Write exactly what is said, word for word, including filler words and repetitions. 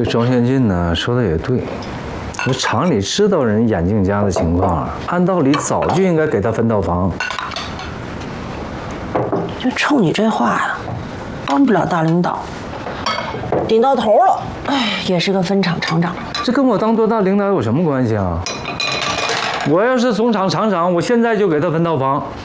这庄先进呢说的也对，这厂里知道人眼镜家的情况，按道理早就应该给他分套房。 就冲你这话呀，帮不了大领导，顶到头了，哎，也是个分厂厂长。 这跟我当多大领导有什么关系啊？我要是总厂厂长，我现在就给他分套房。